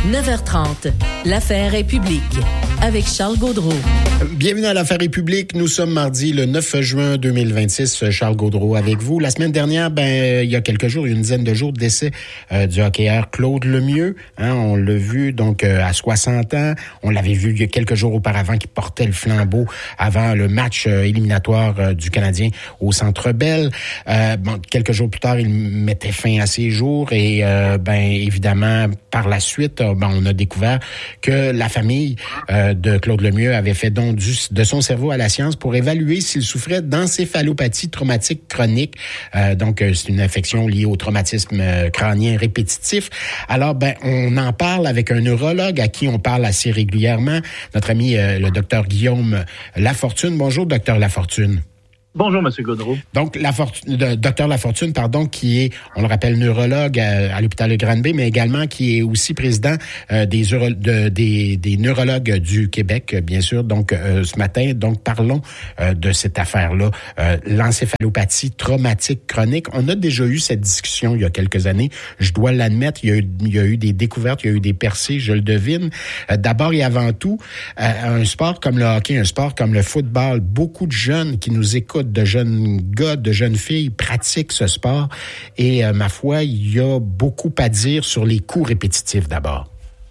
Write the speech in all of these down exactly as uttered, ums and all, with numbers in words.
neuf heures trente, l'affaire est publique avec Charles Gaudreau. Bienvenue à l'affaire est publique. Nous sommes mardi le neuf juin deux mille vingt-six. Charles Gaudreau avec vous. La semaine dernière, ben il y a quelques jours, une dizaine de jours, décès euh, du hockeyeur Claude Lemieux. Hein, on l'a vu donc euh, à soixante ans. On l'avait vu il y a quelques jours auparavant qui portait le flambeau avant le match euh, éliminatoire euh, du Canadien au Centre Bell. Euh, bon, quelques jours plus tard, il mettait fin à ses jours et euh, ben évidemment par la suite, euh, ben, on a découvert que la famille euh, de Claude Lemieux avait fait don du, de son cerveau à la science pour évaluer s'il souffrait d'encéphalopathie traumatique chronique. Euh, donc, euh, c'est une infection liée au traumatisme euh, crânien répétitif. Alors, ben, on en parle avec un neurologue à qui on parle assez régulièrement, notre ami euh, le docteur Guillaume Lafortune. Bonjour, docteur Lafortune. Bonjour, M. Gaudreau. Donc, la fortune, le docteur Lafortune, pardon, qui est, on le rappelle, neurologue à, à l'hôpital de Granby, mais également qui est aussi président euh, des, euro, de, des, des neurologues du Québec, bien sûr. Donc, euh, ce matin, donc parlons euh, de cette affaire-là, euh, l'encéphalopathie traumatique chronique. On a déjà eu cette discussion il y a quelques années. Je dois l'admettre, il y a eu, il y a eu des découvertes, il y a eu des percées, je le devine. Euh, d'abord et avant tout, euh, un sport comme le hockey, un sport comme le football, beaucoup de jeunes qui nous écoutent, de jeunes gars, de jeunes filles pratiquent ce sport et, euh, ma foi, il y a beaucoup à dire sur les coups répétitifs d'abord.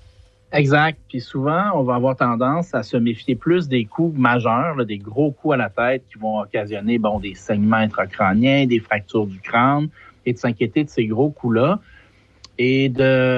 Exact. Puis souvent, on va avoir tendance à se méfier plus des coups majeurs, là, des gros coups à la tête qui vont occasionner bon des saignements intracrâniens, des fractures du crâne et de s'inquiéter de ces gros coups-là et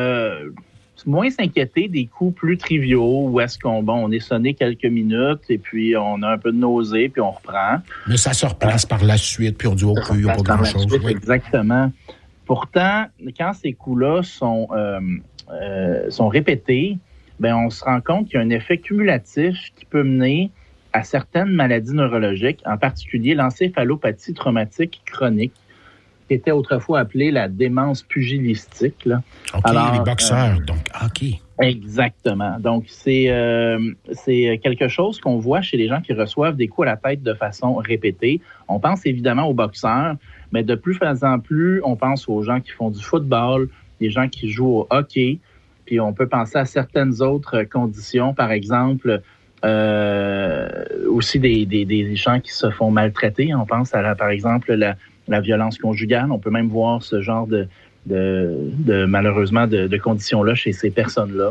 de moins s'inquiéter des coups plus triviaux où est-ce qu'on bon on est sonné quelques minutes et puis on a un peu de nausée puis on reprend. Mais ça se replace euh, par la suite puis on dit oh il n'y a pas grand-chose. Oui. Exactement. Pourtant, quand ces coups-là sont euh, euh, sont répétés, ben on se rend compte qu'il y a un effet cumulatif qui peut mener à certaines maladies neurologiques, en particulier l'encéphalopathie traumatique chronique, qui était autrefois appelée la démence pugilistique. Là. OK, alors, les boxeurs, euh, donc, OK. Exactement. Donc, c'est, euh, c'est quelque chose qu'on voit chez les gens qui reçoivent des coups à la tête de façon répétée. On pense évidemment aux boxeurs, mais de plus en plus, on pense aux gens qui font du football, des gens qui jouent au hockey, puis on peut penser à certaines autres conditions, par exemple, euh, aussi des, des, des gens qui se font maltraiter. On pense à, la, par exemple, la la violence conjugale. On peut même voir ce genre de, de, de malheureusement, de, de conditions-là chez ces personnes-là.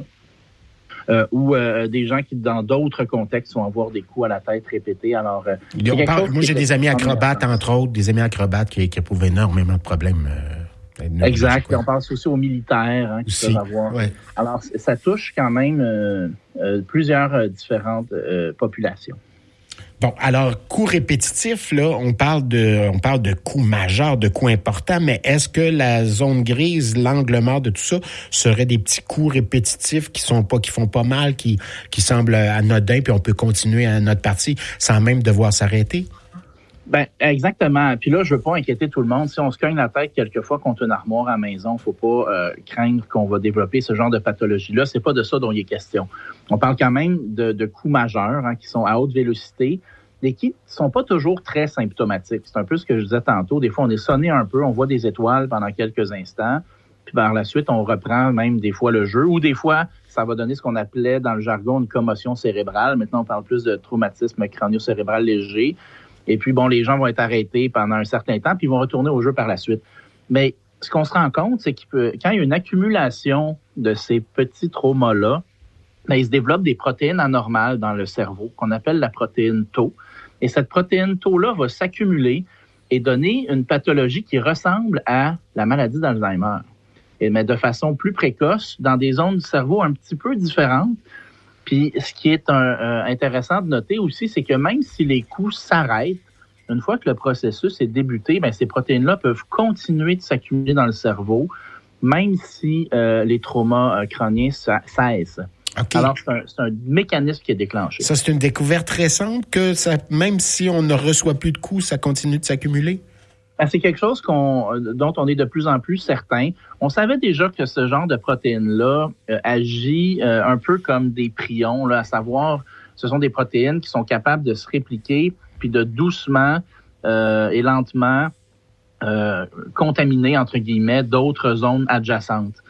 Euh, ou euh, des gens qui, dans d'autres contextes, vont avoir des coups à la tête répétés. Alors, euh, parle, moi, j'ai des amis acrobates, entre autres, des amis acrobates qui, qui éprouvent énormément de problèmes. Euh, exact. Et on pense aussi aux militaires hein, qui aussi, peuvent avoir. Ouais. Alors, ça touche quand même euh, euh, plusieurs euh, différentes euh, populations. Bon, alors, coups répétitifs, là, on parle de, on parle de coups majeurs, de coups importants, mais est-ce que la zone grise, l'angle mort de tout ça, serait des petits coups répétitifs qui sont pas, qui font pas mal, qui, qui semblent anodins, puis on peut continuer à notre partie sans même devoir s'arrêter? Ben, exactement. Puis là, je veux pas inquiéter tout le monde. Si on se cogne la tête quelquefois contre une armoire à la maison, faut pas euh, craindre qu'on va développer ce genre de pathologie-là. C'est pas de ça dont il est question. On parle quand même de, de coups majeurs hein, qui sont à haute vélocité, mais qui sont pas toujours très symptomatiques. C'est un peu ce que je disais tantôt. Des fois, on est sonné un peu, on voit des étoiles pendant quelques instants, puis par la suite, on reprend même des fois le jeu, ou des fois, ça va donner ce qu'on appelait dans le jargon une commotion cérébrale. Maintenant, on parle plus de traumatisme crânio-cérébral léger. Et puis, bon, les gens vont être arrêtés pendant un certain temps, puis ils vont retourner au jeu par la suite. Mais ce qu'on se rend compte, c'est qu'il peut, quand il y a une accumulation de ces petits traumas-là, ben, il se développe des protéines anormales dans le cerveau, qu'on appelle la protéine Tau. Et cette protéine Tau-là va s'accumuler et donner une pathologie qui ressemble à la maladie d'Alzheimer. Et, mais de façon plus précoce, dans des zones du cerveau un petit peu différentes. Puis, ce qui est un, euh, intéressant de noter aussi, c'est que même si les coups s'arrêtent, une fois que le processus est débuté, bien, ces protéines-là peuvent continuer de s'accumuler dans le cerveau, même si euh, les traumas euh, crâniens cessent. Okay. Alors, c'est un, c'est un mécanisme qui est déclenché. Ça, c'est une découverte récente que ça, même si on ne reçoit plus de coups, ça continue de s'accumuler? Ben, c'est quelque chose qu'on, dont on est de plus en plus certain. On savait déjà que ce genre de protéines-là euh, agit euh, un peu comme des prions, là, à savoir, ce sont des protéines qui sont capables de se répliquer puis de doucement euh, et lentement euh, contaminer, entre guillemets, d'autres zones adjacentes.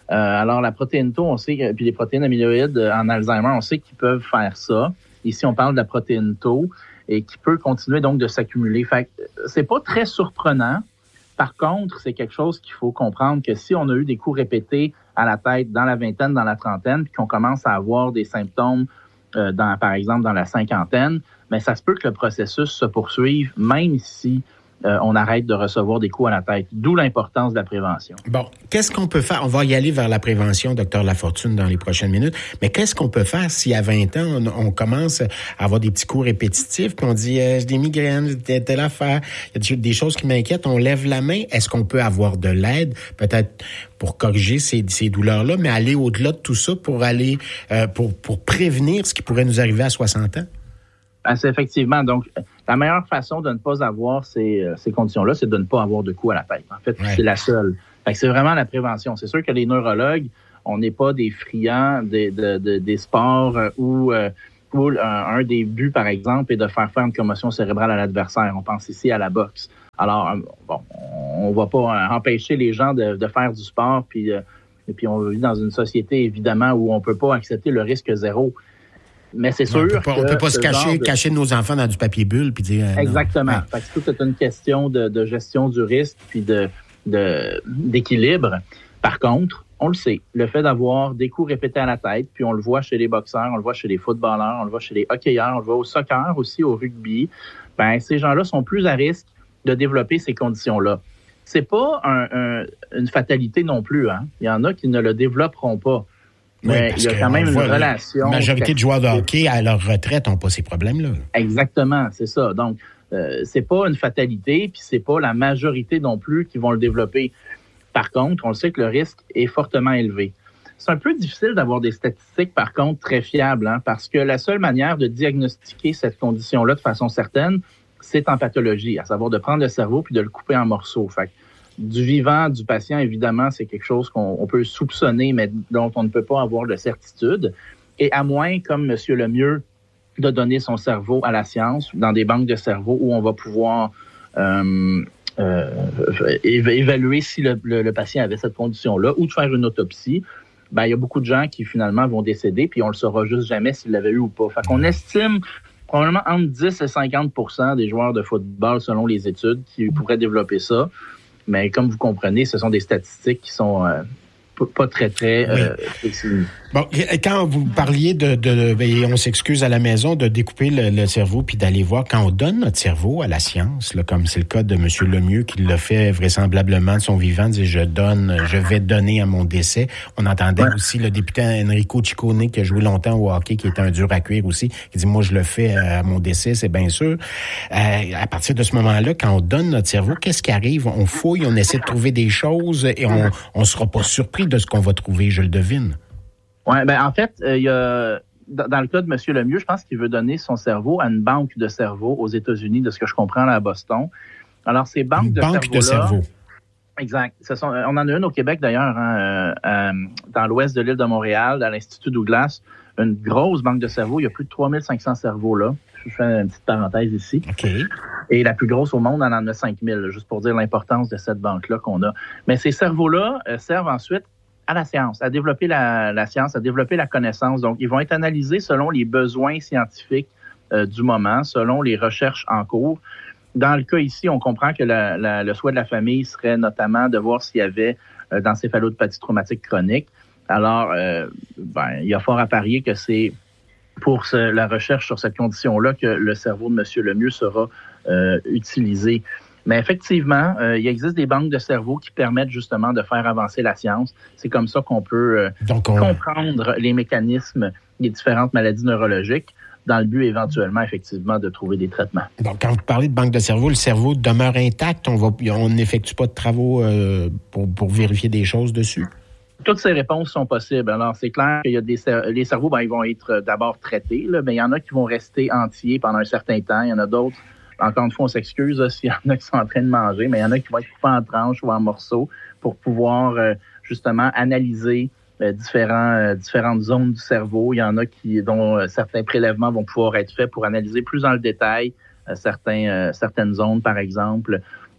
alors, la protéine tau, on sait, que, puis les protéines amyloïdes en Alzheimer, on sait qu'ils peuvent faire ça. Ici, on parle de la protéine tau et qui peut continuer donc de s'accumuler. Fait que c'est pas très surprenant. Par contre, c'est quelque chose qu'il faut comprendre que si on a eu des coups répétés à la tête dans la vingtaine, dans la trentaine, puis qu'on commence à avoir des symptômes, euh, dans, par exemple, dans la cinquantaine, bien, ça se peut que le processus se poursuive, même si euh, on arrête de recevoir des coups à la tête. D'où l'importance de la prévention. Bon, qu'est-ce qu'on peut faire? On va y aller vers la prévention, docteur Lafortune, dans les prochaines minutes. Mais qu'est-ce qu'on peut faire si à vingt ans, on, on commence à avoir des petits coups répétitifs, puis on dit euh, j'ai des migraines, j'ai telle affaire, il y a des choses qui m'inquiètent, on lève la main. Est-ce qu'on peut avoir de l'aide, peut-être pour corriger ces, ces douleurs-là, mais aller au-delà de tout ça pour aller euh, pour, pour prévenir ce qui pourrait nous arriver à soixante ans? Ben, c'est effectivement. Donc, la meilleure façon de ne pas avoir ces, ces conditions-là, c'est de ne pas avoir de coups à la tête. En fait, ouais. C'est la seule. Fait que c'est vraiment la prévention. C'est sûr que les neurologues, on n'est pas des friands des, de, de, des sports où, euh, où un, un des buts, par exemple, est de faire faire une commotion cérébrale à l'adversaire. On pense ici à la boxe. Alors, bon, on va pas empêcher les gens de, de faire du sport, puis, euh, et puis on vit dans une société, évidemment, où on peut pas accepter le risque zéro. Mais c'est sûr on peut pas, que... On peut pas se cacher, de... cacher nos enfants dans du papier bulle puis dire... Euh, Exactement. Ouais. Fait que tout est une question de, de gestion du risque puis de, de, d'équilibre. Par contre, on le sait, le fait d'avoir des coups répétés à la tête, puis on le voit chez les boxeurs, on le voit chez les footballeurs, on le voit chez les hockeyeurs, on le voit au soccer aussi, au rugby, ben ces gens-là sont plus à risque de développer ces conditions-là. C'est pas un, un, une fatalité non plus, hein. Il y en a qui ne le développeront pas. Mais oui, il y a quand même une voit, relation. La majorité de joueurs de hockey à leur retraite n'ont pas ces problèmes-là. Exactement, c'est ça. Donc, euh, c'est pas une fatalité, puis c'est pas la majorité non plus qui vont le développer. Par contre, on le sait que le risque est fortement élevé. C'est un peu difficile d'avoir des statistiques, par contre, très fiables, hein, parce que la seule manière de diagnostiquer cette condition-là de façon certaine, c'est en pathologie, à savoir de prendre le cerveau puis de le couper en morceaux. Fait que, du vivant du patient, évidemment, c'est quelque chose qu'on on peut soupçonner, mais dont on ne peut pas avoir de certitude. Et à moins, comme M. Lemieux, de donner son cerveau à la science, dans des banques de cerveau où on va pouvoir euh, euh, évaluer si le, le, le patient avait cette condition-là, ou de faire une autopsie, ben, il y a beaucoup de gens qui, finalement, vont décéder, puis on le saura juste jamais s'il l'avait eu ou pas. Fait qu'on estime probablement entre dix et cinquante pour cent des joueurs de football, selon les études, qui pourraient développer ça. Mais comme vous comprenez, ce sont des statistiques qui sont euh, pas très, très euh, précises. Bon, quand vous parliez de, de, de on s'excuse à la maison de découper le, le cerveau puis d'aller voir, quand on donne notre cerveau à la science, là, comme c'est le cas de M. Lemieux qui l'a fait vraisemblablement de son vivant, dit je donne, je vais donner à mon décès. On entendait ouais. aussi le député Enrico Ciccone qui a joué longtemps au hockey, qui était un dur à cuire aussi, qui dit moi je le fais à mon décès, c'est bien sûr. Euh, à partir de ce moment-là, quand on donne notre cerveau, qu'est-ce qui arrive? On fouille, on essaie de trouver des choses et on on sera pas surpris de ce qu'on va trouver, je le devine. Oui, ben en fait, il euh, y a dans le cas de M. Lemieux, je pense qu'il veut donner son cerveau à une banque de cerveau aux États-Unis, de ce que je comprends là à Boston. Alors, ces banques une de banque cerveau-là, de cerveau. Exact. Ce sont, on en a une au Québec d'ailleurs, hein, euh, dans l'ouest de l'île de Montréal, à l'Institut Douglas, une grosse banque de cerveau. Il y a plus de trois mille cinq cents cerveaux là. Je fais une petite parenthèse ici. Okay. Et la plus grosse au monde, on en a cinq mille, juste pour dire l'importance de cette banque-là qu'on a. Mais ces cerveaux-là euh, servent ensuite à la science, à développer la, la science, à développer la connaissance. Donc, ils vont être analysés selon les besoins scientifiques euh, du moment, selon les recherches en cours. Dans le cas ici, on comprend que la, la, le souhait de la famille serait notamment de voir s'il y avait euh, d'encéphalopathie traumatique chronique. Alors, euh, ben, il y a fort à parier que c'est pour ce, la recherche sur cette condition-là que le cerveau de M. Lemieux sera euh, utilisé. Mais effectivement, euh, il existe des banques de cerveau qui permettent justement de faire avancer la science. C'est comme ça qu'on peut euh, Donc on... comprendre les mécanismes des différentes maladies neurologiques dans le but éventuellement, effectivement, de trouver des traitements. Donc, quand vous parlez de banque de cerveau, le cerveau demeure intact? On va, on n'effectue pas de travaux euh, pour, pour vérifier des choses dessus? Toutes ces réponses sont possibles. Alors, c'est clair qu'il y a des les cerveaux, ben, ils vont être d'abord traités, là, mais il y en a qui vont rester entiers pendant un certain temps. Il y en a d'autres. Encore une fois, on s'excuse là, s'il y en a qui sont en train de manger, mais il y en a qui vont être coupés en tranches ou en morceaux pour pouvoir euh, justement analyser euh, différents, euh, différentes zones du cerveau. Il y en a qui dont euh, certains prélèvements vont pouvoir être faits pour analyser plus dans le détail euh, certains, euh, certaines zones, par exemple.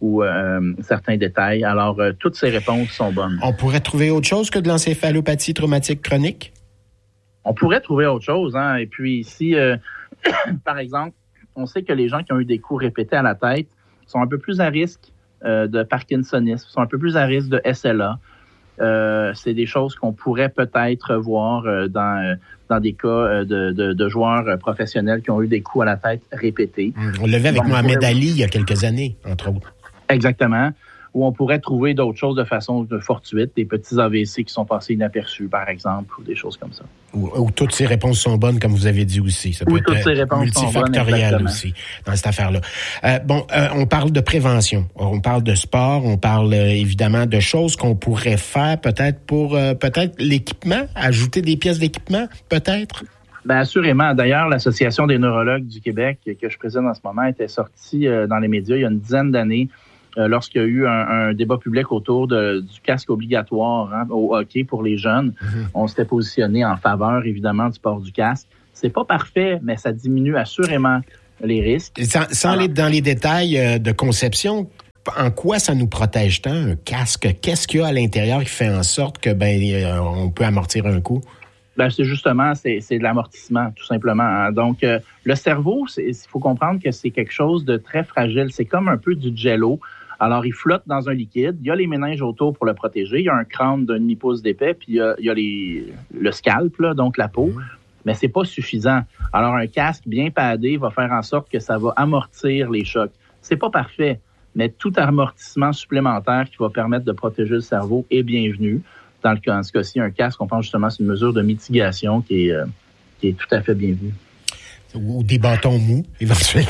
ou euh, certains détails. Alors, euh, toutes ces réponses sont bonnes. On pourrait trouver autre chose que de l'encéphalopathie traumatique chronique? On pourrait trouver autre chose. Hein? Et puis ici, euh, par exemple, on sait que les gens qui ont eu des coups répétés à la tête sont un peu plus à risque euh, de parkinsonisme, sont un peu plus à risque de S L A. Euh, c'est des choses qu'on pourrait peut-être voir euh, dans, euh, dans des cas euh, de, de, de joueurs professionnels qui ont eu des coups à la tête répétés. On l'a vu avec Donc, Mohamed pourrait... Ali il y a quelques années, entre autres. Exactement. Où on pourrait trouver d'autres choses de façon fortuite, des petits A V C qui sont passés inaperçus, par exemple, ou des choses comme ça. Ou, ou toutes ces réponses sont bonnes, comme vous avez dit aussi. Ça peut ou être toutes ces réponses multifactoriel sont bonnes, aussi dans cette affaire-là. Euh, bon, euh, on parle de prévention, on parle de sport, on parle euh, évidemment de choses qu'on pourrait faire peut-être pour euh, peut-être l'équipement, ajouter des pièces d'équipement, peut-être. Bien, assurément. D'ailleurs, l'Association des neurologues du Québec, que je préside en ce moment, était sortie euh, dans les médias il y a une dizaine d'années. Euh, lorsqu'il y a eu un, un débat public autour de, du casque obligatoire hein, au hockey pour les jeunes, mm-hmm. on s'était positionné en faveur, évidemment, du port du casque. C'est pas parfait, mais ça diminue assurément les risques. Sans, sans aller dans les détails euh, de conception, en quoi ça nous protège tant, un casque? Qu'est-ce qu'il y a à l'intérieur qui fait en sorte que ben euh, on peut amortir un coup? Ben, c'est justement, c'est, c'est de l'amortissement, tout simplement. Hein. Donc, euh, le cerveau, il faut comprendre que c'est quelque chose de très fragile. C'est comme un peu du jello. Alors, il flotte dans un liquide. Il y a les méninges autour pour le protéger. Il y a un crâne d'un demi-pouce d'épais, puis il y a, il y a les, le scalp, là, donc la peau. Mais c'est pas suffisant. Alors, un casque bien padé va faire en sorte que ça va amortir les chocs. C'est pas parfait, mais tout amortissement supplémentaire qui va permettre de protéger le cerveau est bienvenu. Dans le cas, en ce cas-ci, un casque, on pense justement c'est une mesure de mitigation qui est, euh, qui est tout à fait bienvenue. Ou des bâtons mous, éventuellement.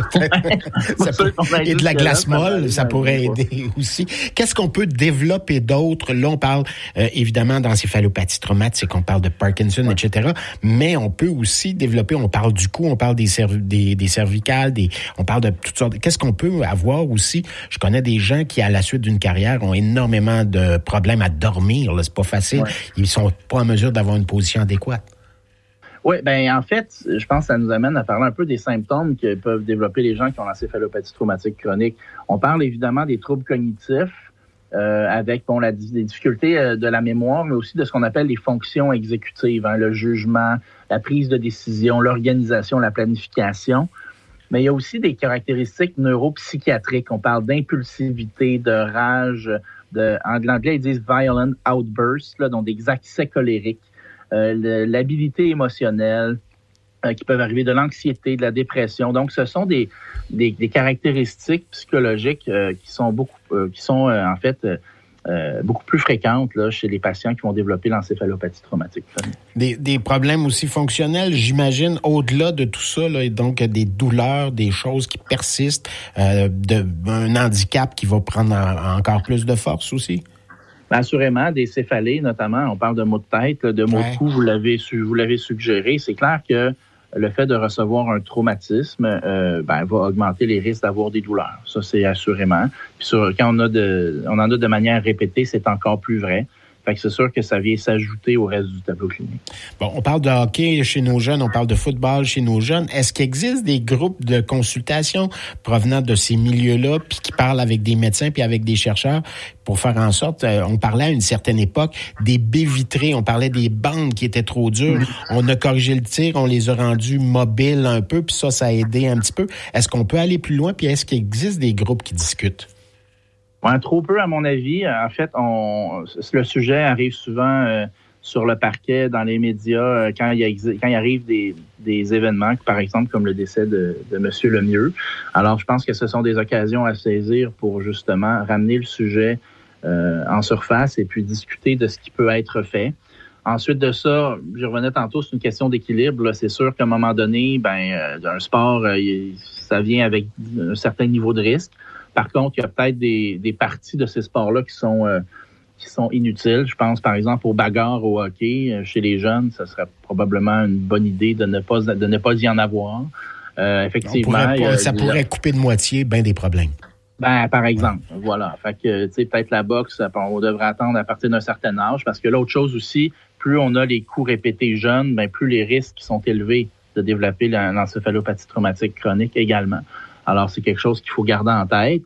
ça peut, et de la glace molle, ça pourrait aider aussi. Qu'est-ce qu'on peut développer d'autre? Là, on parle euh, évidemment d'encéphalopathie traumatique, on parle de Parkinson, ouais. et cetera. Mais on peut aussi développer, on parle du cou, on parle des, cerv- des, des cervicales, des, on parle de toutes sortes. Qu'est-ce qu'on peut avoir aussi? Je connais des gens qui, à la suite d'une carrière, ont énormément de problèmes à dormir. Là, c'est pas facile. Ouais. Ils sont pas en mesure d'avoir une position adéquate. Oui, ben en fait, je pense que ça nous amène à parler un peu des symptômes que peuvent développer les gens qui ont l'encéphalopathie traumatique chronique. On parle évidemment des troubles cognitifs euh, avec bon la, les difficultés euh, de la mémoire, mais aussi de ce qu'on appelle les fonctions exécutives, hein, le jugement, la prise de décision, l'organisation, la planification. Mais il y a aussi des caractéristiques neuropsychiatriques. On parle d'impulsivité, de rage, de, en anglais ils disent violent outbursts, là, donc des accès colériques. Euh, le, l'habilité émotionnelle, euh, qui peuvent arriver de l'anxiété, de la dépression. Donc, ce sont des, des, des caractéristiques psychologiques euh, qui sont beaucoup, euh, qui sont euh, en fait euh, euh, beaucoup plus fréquentes là, chez les patients qui vont développer l'encéphalopathie traumatique chronique. Des, des problèmes aussi fonctionnels, j'imagine, au-delà de tout ça, là, et donc des douleurs, des choses qui persistent, euh, de, un handicap qui va prendre en, encore plus de force aussi? Assurément, des céphalées notamment, on parle de maux de tête, de maux ouais. de cou, vous l'avez, vous l'avez suggéré. C'est clair que le fait de recevoir un traumatisme euh, ben, va augmenter les risques d'avoir des douleurs. Ça, c'est assurément. Puis sur, quand on, a de, on en a de manière répétée, c'est encore plus vrai. Fait que c'est sûr que ça vient s'ajouter au reste du tableau clinique. Bon, on parle de hockey chez nos jeunes, on parle de football chez nos jeunes. Est-ce qu'il existe des groupes de consultation provenant de ces milieux-là, puis qui parlent avec des médecins puis avec des chercheurs pour faire en sorte, euh, on parlait à une certaine époque des baies vitrées, on parlait des bandes qui étaient trop dures. On a corrigé le tir, on les a rendus mobiles un peu, puis ça, ça a aidé un petit peu. Est-ce qu'on peut aller plus loin, puis est-ce qu'il existe des groupes qui discutent? Ouais, trop peu, à mon avis. En fait, on, le sujet arrive souvent euh, sur le parquet, dans les médias, euh, quand, il y a, quand il arrive des, des événements, par exemple, comme le décès de, de M. Lemieux. Alors, je pense que ce sont des occasions à saisir pour, justement, ramener le sujet euh, en surface et puis discuter de ce qui peut être fait. Ensuite de ça, je revenais tantôt, c'est une question d'équilibre. Là. C'est sûr qu'à un moment donné, ben, euh, un sport, euh, ça vient avec un certain niveau de risque. Par contre, il y a peut-être des, des parties de ces sports-là qui sont euh, qui sont inutiles. Je pense, par exemple, aux bagarres au hockey. Chez les jeunes, ça serait probablement une bonne idée de ne pas de ne pas y en avoir. Euh, effectivement, pas, a, ça pourrait couper de moitié bien des problèmes. Ben, par exemple, ouais. Voilà. Fait que, tu sais, peut-être la boxe, on devrait attendre à partir d'un certain âge, parce que l'autre chose aussi, plus on a les coups répétés jeunes, ben plus les risques sont élevés de développer l'encéphalopathie traumatique chronique également. Alors, c'est quelque chose qu'il faut garder en tête.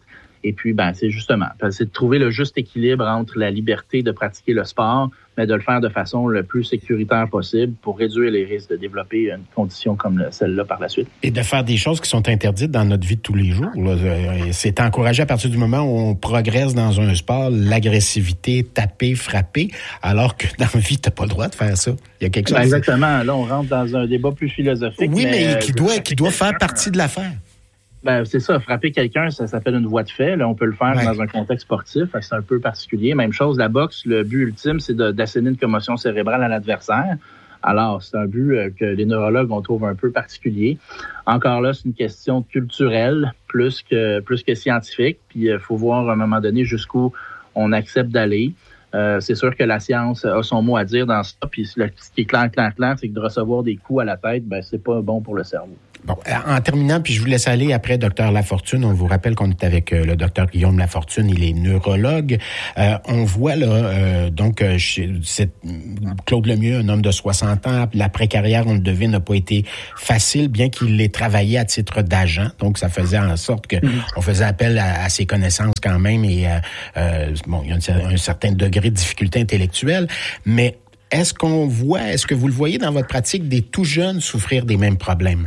Et puis, ben, c'est justement, c'est de trouver le juste équilibre entre la liberté de pratiquer le sport, mais de le faire de façon le plus sécuritaire possible pour réduire les risques de développer une condition comme celle-là par la suite. Et de faire des choses qui sont interdites dans notre vie de tous les jours. Là. C'est encouragé à partir du moment où on progresse dans un sport, l'agressivité, taper, frapper, alors que dans la vie, tu n'as pas le droit de faire ça. Il y a quelque chose. Ben exactement. Là, on rentre dans un débat plus philosophique. Oui, mais, mais qui, euh, doit, qui doit faire partie de l'affaire. Ben, c'est ça, frapper quelqu'un, ça s'appelle une voie de fait. Là, on peut le faire ouais. dans un contexte sportif, c'est un peu particulier. Même chose, la boxe, le but ultime, c'est de, d'asséner une commotion cérébrale à l'adversaire. Alors, c'est un but euh, que les neurologues, on trouve un peu particulier. Encore là, c'est une question culturelle plus que plus que scientifique. Puis, il euh, faut voir à un moment donné jusqu'où on accepte d'aller. Euh, c'est sûr que la science a son mot à dire dans ça. Puis, ce qui est clair, clair, clair, c'est que de recevoir des coups à la tête, ben c'est pas bon pour le cerveau. Bon, en terminant, puis je vous laisse aller après, docteur Lafortune. On vous rappelle qu'on est avec euh, le docteur Guillaume Lafortune. Il est neurologue. Euh, on voit là, euh, donc, euh, chez, c'est Claude Lemieux, un homme de soixante ans. L'après-carrière, on le devine, n'a pas été facile, bien qu'il l'ait travaillé à titre d'agent. Donc, ça faisait en sorte que mm-hmm. on faisait appel à, à ses connaissances quand même. Et euh, euh, bon, il y a un, un certain degré de difficulté intellectuelle, mais est-ce qu'on voit, est-ce que vous le voyez dans votre pratique, des tout jeunes souffrir des mêmes problèmes?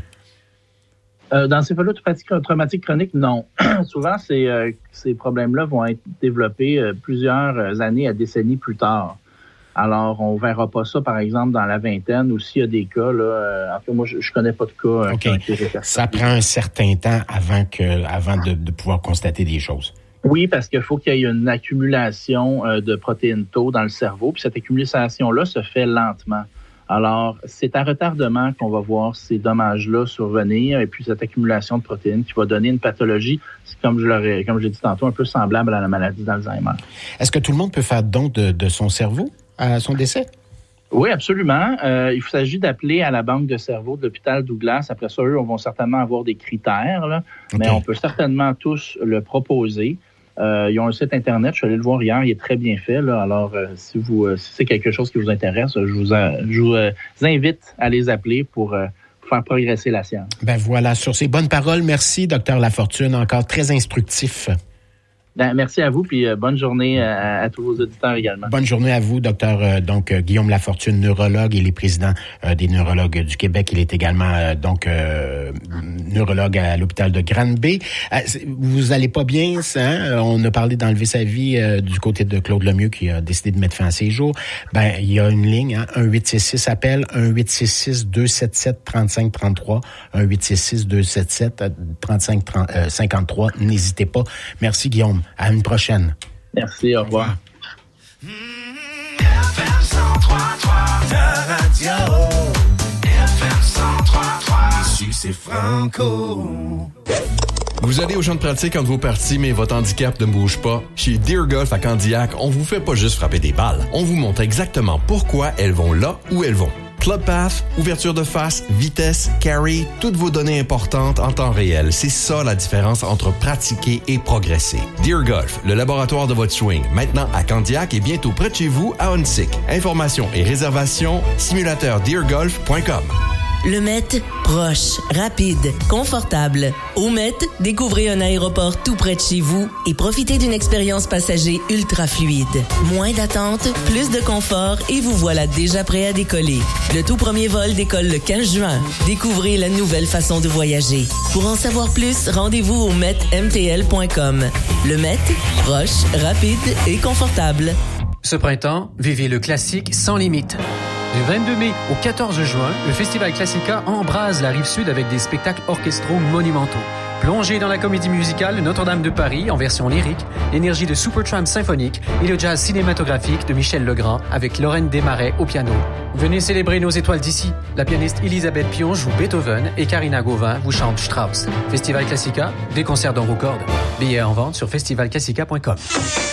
Euh, dans ces cas-là, traumatiques chroniques, non. Souvent, ces, euh, ces problèmes-là vont être développés euh, plusieurs années à décennies plus tard. Alors, on verra pas ça, par exemple, dans la vingtaine, ou s'il y a des cas, là, euh, en fait, moi, je, je connais pas de cas. Euh, OK. Qui ça prend un certain temps avant que, avant de, de pouvoir constater des choses. Oui, parce qu'il faut qu'il y ait une accumulation euh, de protéines tau dans le cerveau, puis cette accumulation-là se fait lentement. Alors, c'est à retardement qu'on va voir ces dommages-là survenir et puis cette accumulation de protéines qui va donner une pathologie, comme je l'aurais, comme j'ai dit tantôt, un peu semblable à la maladie d'Alzheimer. Est-ce que tout le monde peut faire don de, de son cerveau à son décès? Oui, absolument. Euh, il s'agit d'appeler à la banque de cerveau de l'hôpital Douglas. Après ça, eux, on va certainement avoir des critères, là, okay. mais on peut certainement tous le proposer. Euh, ils ont un site Internet, je suis allé le voir hier, il est très bien fait. Là. Alors, euh, si, vous, euh, si c'est quelque chose qui vous intéresse, je vous, euh, je vous euh, invite à les appeler pour euh, faire progresser la science. Ben voilà, sur ces bonnes paroles, merci, docteur Lafortune, encore très instructif. Ben, merci à vous, puis euh, bonne journée à, à tous vos auditeurs également. Bonne journée à vous, docteur euh, donc euh, Guillaume Lafortune, neurologue. Il est président euh, des neurologues du Québec. Il est également euh, donc euh, neurologue à l'hôpital de Granby. Euh, vous allez pas bien, ça? Hein? On a parlé d'enlever sa vie euh, du côté de Claude Lemieux qui a décidé de mettre fin à ses jours. Ben, il y a une ligne, hein, un huit six six appel, un huit six six deux sept sept trente-cinq trente-trois, un huit six six deux sept sept trente-cinq cinquante-trois. N'hésitez pas. Merci, Guillaume. À une prochaine. Merci, au revoir. F M cent trois trois, ta radio. F M cent trois trois, ici c'est Franco. Vous allez au champ de pratique entre vos parties, mais votre handicap ne bouge pas. Chez Deer Golf à Candiac, on vous fait pas juste frapper des balles. On vous montre exactement pourquoi elles vont là où elles vont. Club Path, ouverture de face, vitesse, carry, toutes vos données importantes en temps réel. C'est ça la différence entre pratiquer et progresser. Deer Golf, le laboratoire de votre swing, maintenant à Candiac et bientôt près de chez vous à Huntsic. Informations et réservations, simulateur deer golf point com. Le Met, proche, rapide, confortable. Au Met, découvrez un aéroport tout près de chez vous et profitez d'une expérience passager ultra fluide. Moins d'attente, plus de confort et vous voilà déjà prêt à décoller. Le tout premier vol décolle le quinze juin. Découvrez la nouvelle façon de voyager. Pour en savoir plus, rendez-vous au met m t l point com. Le Met, proche, rapide et confortable. Ce printemps, vivez le classique sans limite. Du vingt-deux mai au quatorze juin, le Festival Classica embrase la Rive-Sud avec des spectacles orchestraux monumentaux. Plongez dans la comédie musicale Notre-Dame de Paris en version lyrique, l'énergie de Supertramp symphonique et le jazz cinématographique de Michel Legrand avec Lorraine Desmarais au piano. Venez célébrer nos étoiles d'ici. La pianiste Elisabeth Pion joue Beethoven et Karina Gauvin vous chante Strauss. Festival Classica, des concerts dans vos cordes. Billets en vente sur festival classica point com.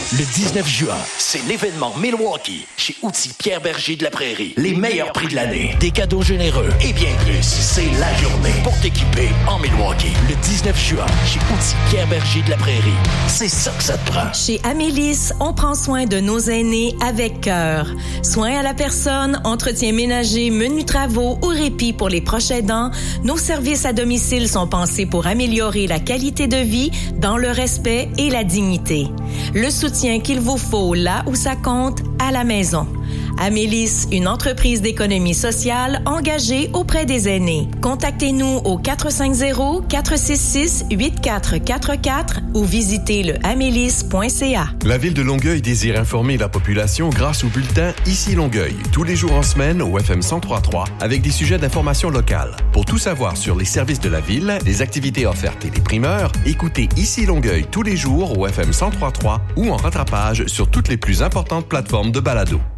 Le dix-neuf juin, c'est l'événement Milwaukee chez Outils Pierre Berger de la Prairie. Les meilleurs prix de l'année, des cadeaux généreux et bien plus. C'est la journée pour t'équiper en Milwaukee. Le dix-neuf juin, chez Outils Pierre Berger de la Prairie. C'est ça que ça te prend. Chez Amélis, on prend soin de nos aînés avec cœur. Soins à la personne, entretien ménager, menus travaux ou répit pour les proches aidants, nos services à domicile sont pensés pour améliorer la qualité de vie dans le respect et la dignité. Le soutien qu'il vous faut là où ça compte, à la maison. Amélis, une entreprise d'économie sociale engagée auprès des aînés. Contactez-nous au quatre cinq zéro, quatre six six, huit quatre quatre quatre ou visitez le amélis point c a. La Ville de Longueuil désire informer la population grâce au bulletin Ici Longueuil, tous les jours en semaine au F M cent trois point trois avec des sujets d'information locale. Pour tout savoir sur les services de la Ville, les activités offertes et les primeurs, écoutez Ici Longueuil tous les jours au F M cent trois point trois ou en rattrapage sur toutes les plus importantes plateformes de balado.